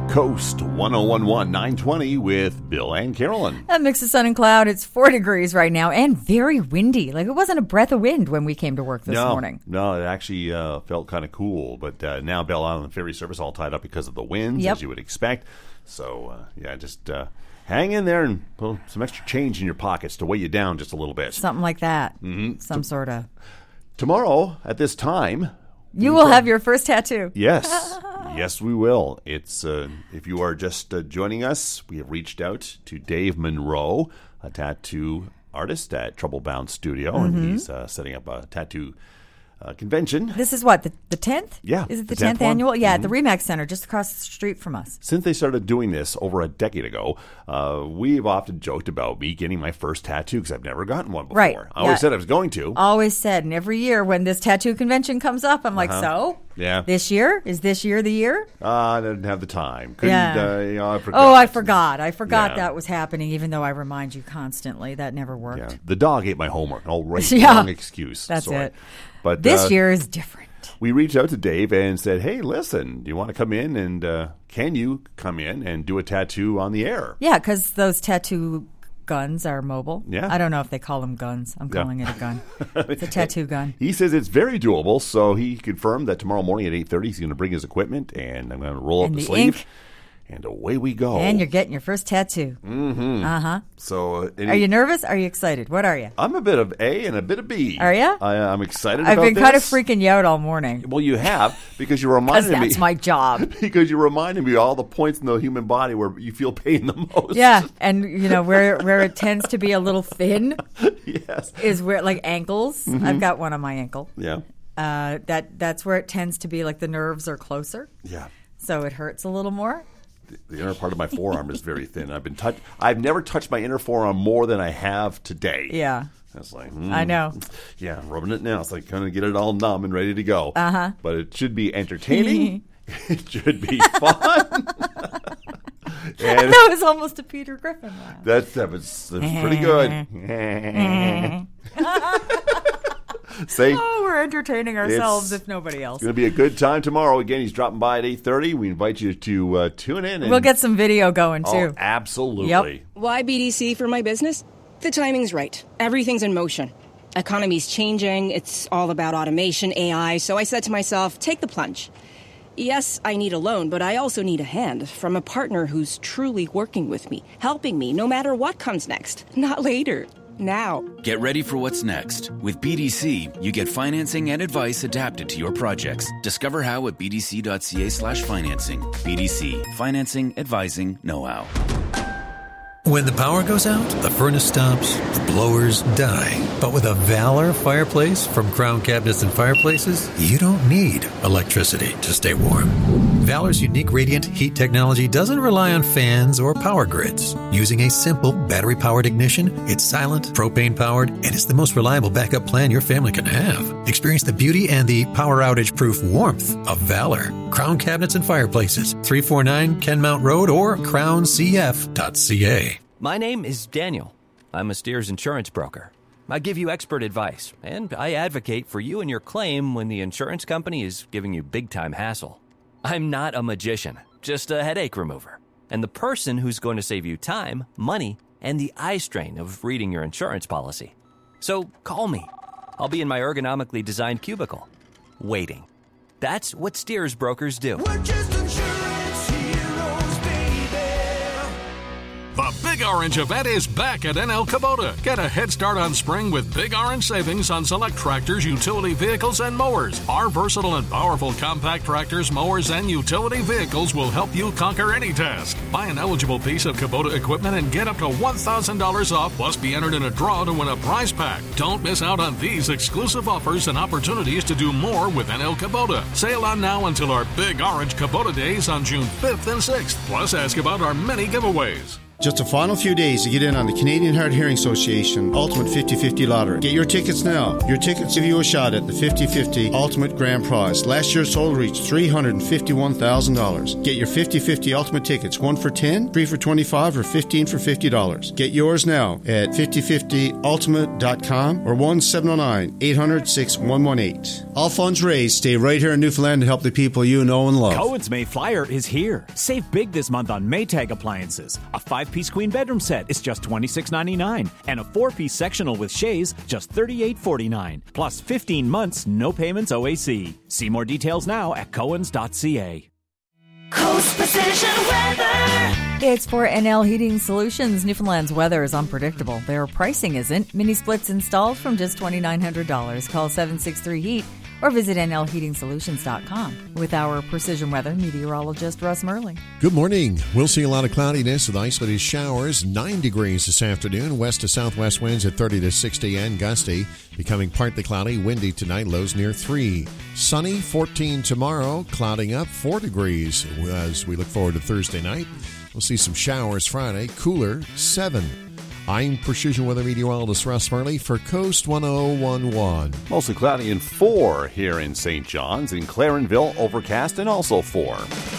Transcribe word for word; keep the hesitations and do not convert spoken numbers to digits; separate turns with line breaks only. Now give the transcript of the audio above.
Coast one oh one point one, nine twenty with Bill and Carolyn.
A mix of sun and cloud. It's four degrees right now and very windy. Like it wasn't a breath of wind when we came to work this
no,
morning.
No, it actually uh, felt kind of cool. But uh, now Belle Island Ferry Service all tied up because of the winds,
yep.
as you would expect. So, uh, yeah, just uh, hang in there and put some extra change in your pockets to weigh you down just a little bit.
Something like that.
Mm-hmm.
Some
T-
sort of.
Tomorrow, at this time...
You will have your first tattoo.
Yes. Yes, we will. It's uh, if you are just uh, joining us, we have reached out to Dave Monroe, a tattoo artist at Trouble Bound Studio, mm-hmm. and he's uh, setting up a tattoo uh, convention.
This is what, the, the tenth?
Yeah.
Is it the,
the
tenth,
tenth
annual?
one?
Yeah,
mm-hmm.
at the Remax Center, just across the street from us.
Since they started doing this over a decade ago, uh, we've often joked about me getting my first tattoo because I've never gotten one before.
Right.
I always
yeah.
said I was going to.
Always said, and every year when this tattoo convention comes up, I'm like,
uh-huh.
so?
Yeah.
This year? Is this year the year?
Uh, I didn't have the time. Couldn't,
yeah.
uh, you know, I forgot.
Oh, I forgot. I forgot
yeah.
that was happening, even though I remind you constantly. That never worked.
Yeah. The dog ate my homework. Oh, right.
yeah.
Wrong excuse.
That's
Sorry.
it.
But
this
uh,
year is different.
We reached out to Dave and said, hey, listen, do you want to come in and uh, can you come in and do a tattoo on the air?
Yeah, because those tattoo guns are mobile.
Yeah.
I don't know if they call them guns. I'm calling
yeah.
it a gun. It's a tattoo gun.
He says it's very doable, so he confirmed that tomorrow morning at eight thirty he's going to bring his equipment, and I'm going to roll
and
up the,
the
sleeve.
Ink.
And away we go.
And you're getting your first tattoo.
Mm-hmm.
Uh-huh.
So, uh,
are you nervous? Are you excited? What are you?
I'm a bit of A and a bit of B.
Are you?
I, I'm excited
I've
about
been
this.
kind of freaking you out all morning.
Well, you have, because you reminded
that's
me.
That's my job.
Because you reminded me of all the points in the human body where you feel pain the most.
Yeah, and, you know, where where it tends to be a little thin.
Yes.
Is where, like, ankles.
Mm-hmm.
I've got one on my ankle.
Yeah.
Uh, that That's where it tends to be, like, the nerves are closer.
Yeah.
So it hurts a little more.
The inner part of my forearm is very thin. I've been touch- I've never touched my inner forearm more than I have today.
Yeah.
It's like, mm,
I know.
Yeah, I'm rubbing it now. It's like kind of get it all numb and ready to go.
Uh-huh.
But it should be entertaining. It should be fun. And
that was almost a Peter Griffin laugh.
That's, that was, that was pretty good. Say,
oh, we're entertaining ourselves if nobody else.
It's going to be a good time tomorrow. Again, he's dropping by at eight thirty. We invite you to uh, tune in. And,
we'll get some video going, too.
Oh, absolutely.
Yep.
Why B D C for my business? The timing's right. Everything's in motion. Economy's changing. It's all about automation, A I. So I said to myself, take the plunge. Yes, I need a loan, but I also need a hand from a partner who's truly working with me, helping me no matter what comes next. Not later. Now.
Get ready for what's next. With B D C, you get financing and advice adapted to your projects. Discover how at bdc.ca slash financing. B D C. Financing, advising, know-how.
When the power goes out, the furnace stops, the blowers die. But with a Valor fireplace from Crown Cabinets and Fireplaces, you don't need electricity to stay warm. Valor's unique radiant heat technology doesn't rely on fans or power grids. Using a simple battery-powered ignition, it's silent, propane-powered, and it's the most reliable backup plan your family can have. Experience the beauty and the power outage-proof warmth of Valor. Crown Cabinets and Fireplaces, three forty-nine Kenmount Road or crown c f dot c a.
My name is Daniel. I'm a Steers insurance broker. I give you expert advice, and I advocate for you and your claim when the insurance company is giving you big-time hassle. I'm not a magician, just a headache remover, and the person who's going to save you time, money, and the eye strain of reading your insurance policy. So call me. I'll be in my ergonomically designed cubicle, waiting. That's what Steers brokers do.
We're just insurance heroes, baby.
The Big Orange event is back at N L Kubota. Get a head start on spring with Big Orange savings on select tractors, utility vehicles, and mowers. Our versatile and powerful compact tractors, mowers, and utility vehicles will help you conquer any task. Buy an eligible piece of Kubota equipment and get up to one thousand dollars off, plus be entered in a draw to win a prize pack. Don't miss out on these exclusive offers and opportunities to do more with N L Kubota. Sale on now until our Big Orange Kubota Days on June fifth and sixth. Plus, ask about our many giveaways.
Just a final few days to get in on the Canadian Hard Hearing Association Ultimate fifty fifty Lottery. Get your tickets now. Your tickets give you a shot at the fifty fifty Ultimate Grand Prize. Last year's total reached three hundred fifty-one thousand dollars. Get your fifty fifty Ultimate tickets, one for ten dollars, three for twenty-five dollars, or fifteen for fifty dollars. Get yours now at fifty fifty ultimate dot com or one seven zero nine, eight hundred, six one one eight. All funds raised stay right here in Newfoundland to help the people you know and love.
Cohen's May Flyer is here. Save big this month on Maytag appliances. A five-piece queen bedroom set is just twenty-six ninety-nine, and a four-piece sectional with chaise just thirty-eight forty-nine. Plus fifteen months, no payments O A C. See more details now at cohens dot c a.
Coast Precision Weather.
It's for N L Heating Solutions. Newfoundland's weather is unpredictable. Their pricing isn't. Mini splits installed from just twenty-nine hundred dollars. Call seven six three heat or visit N L heating solutions dot com. With our precision weather meteorologist Russ Murley.
Good morning. We'll see a lot of cloudiness with isolated showers. Nine degrees this afternoon. West to southwest winds at thirty to sixty and gusty. Becoming partly cloudy, windy tonight. Lows near three. Sunny, fourteen tomorrow. Clouding up, four degrees as we look forward to Thursday night. We'll see some showers Friday. Cooler, seven. I'm Precision Weather Meteorologist Russ Murley for Coast one oh one one.
Mostly cloudy and four here in Saint John's. In Clarenville, overcast and also four.